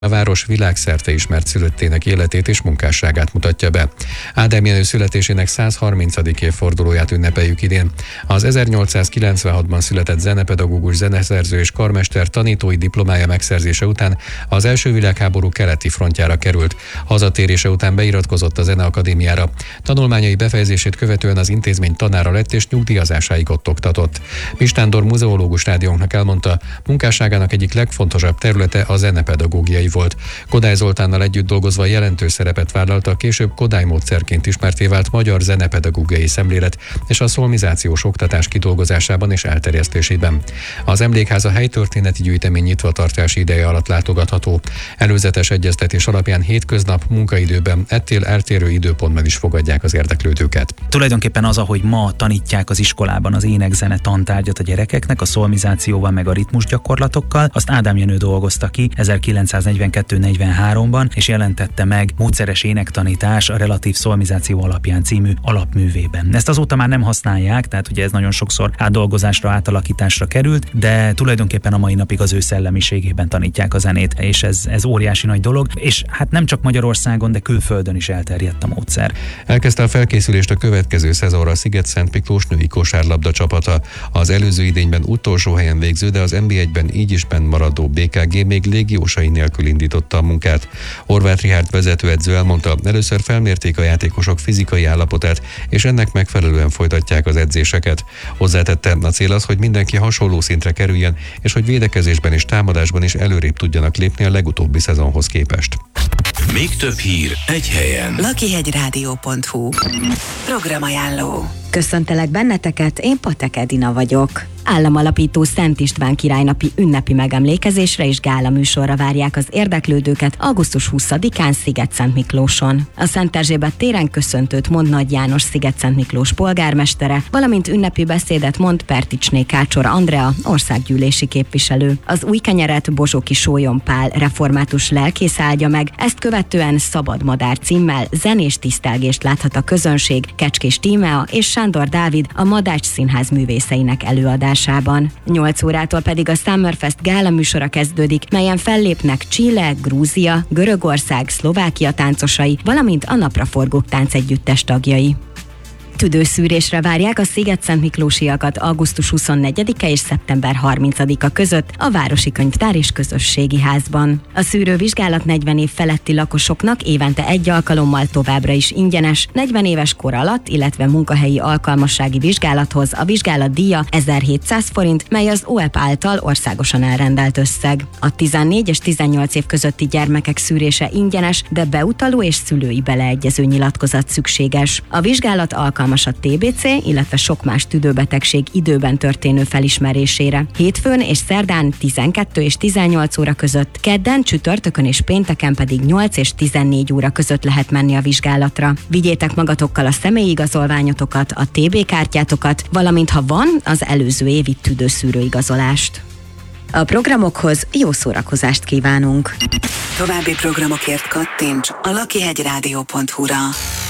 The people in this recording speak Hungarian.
A város világszerte ismert szülöttének életét és munkásságát mutatja be. Ádám Jenő születésének 130. évfordulóját ünnepeljük idén. Az 1896-ban született zenepedagógus, zeneszerző és karmester tanítói diplomája megszerzése után az első világháború keleti frontjára került. Hazatérése után beiratkozott a Zeneakadémiára. Tanulmányai befejezését követően az intézmény tanára lett és nyugdíjazásáig ott oktatott. Pistándor muzeológus rádiónknak elmondta, munkásságának egyik legfontosabb területe a zenepedagógiai volt. Kodály Zoltánnal együtt dolgozva jelentős szerepet vállalta a később Kodály módszerként ismertté vált magyar zenepedagógiai szemlélet és a szolmizációs oktatás kidolgozásában és elterjesztésében. Az emlékháza helytörténeti gyűjtemény nyitvatartási ideje alatt látogatható. Előzetes egyeztetés alapján hétköznap munkaidőben ettől eltérő időpontban is fogadják az érdeklődőket. Tulajdonképpen az, ahogy ma tanítják az iskolában az ének-zene tantárgyat a gyerekeknek, a szolmizációval meg a ritmusgyakorlatokkal, azt Ádám Jenő dolgozta ki 1942-43-ban, és jelentette meg Módszeres énektanítás a relatív szolmizáció alapján című alapművében. Ezt azóta már nem használják, tehát ugye ez nagyon sokszor átdolgozásra, átalakításra került, de tulajdonképpen a mai napig az ő szellemiségében tanítják a zenét, és ez óriási nagy dolog, és hát nem csak Magyarországon, de külföldön is elterjedt a módszer. Elkezdte a felkészülést a következő szezonra a Sziget-Szent Miklós női kosárlabda csapata. Az előző idényben utolsó helyen végző, de az NB1-ben így is benn maradó BKG még légiósai nélkül indította a munkát. Horváth Richárd vezetőedző elmondta, először felmérték a játékosok fizikai állapotát, és ennek megfelelően folytatják az edzéseket. Hozzátette, a cél az, hogy mindenki hasonló szintre kerüljön, és hogy védekezésben és támadásban is előrébb tudjanak lépni a legutóbbi szezonhoz képest. Még több hír egy helyen. lakihegyradio.hu programajánló. Köszöntelek benneteket, én Patek Edina vagyok. Államalapító Szent István királynapi ünnepi megemlékezésre és gála műsorra várják az érdeklődőket augusztus 20-án Sziget-Szent Miklóson. A Szent Erzsébet téren köszöntőt mond Nagy János Sziget-Szent Miklós polgármestere, valamint ünnepi beszédet mond Perticsné Kácsor Andrea, országgyűlési képviselő. Az új kenyeret Bozsóki Sólyom Pál református lelkész áldja meg, ezt követően Szabad Madár címmel zenés tisztelgést láthat a közönség Kecskés Tímea és Sándor Dávid a Madács Színház művészeinek előadásában. 8 órától pedig a Summerfest gála műsora kezdődik, melyen fellépnek Chile, Grúzia, Görögország, Szlovákia táncosai, valamint a Napraforgók táncegyüttes tagjai. Tüdőszűrésre várják a Sziget-Szent Miklósiakat augusztus 24-e és szeptember 30-a között a Városi Könyvtár és Közösségi Házban. A szűrővizsgálat 40 év feletti lakosoknak évente egy alkalommal továbbra is ingyenes, 40 éves kor alatt, illetve munkahelyi alkalmassági vizsgálathoz a vizsgálat díja 1700 forint, mely az OEP által országosan elrendelt összeg. A 14 és 18 év közötti gyermekek szűrése ingyenes, de beutaló és szülői beleegyező nyilatkozat szükséges. A vizsgálat alkalmas a TBC, illetve sok más tüdőbetegség időben történő felismerésére. Hétfőn és szerdán 12 és 18 óra között, kedden, csütörtökön és pénteken pedig 8 és 14 óra között lehet menni a vizsgálatra. Vigyétek magatokkal a személyigazolványotokat, a TB kártyátokat, valamint ha van, az előző évi tüdőszűrőigazolást. A programokhoz jó szórakozást kívánunk! További programokért kattints a lakihegyradio.hu-ra.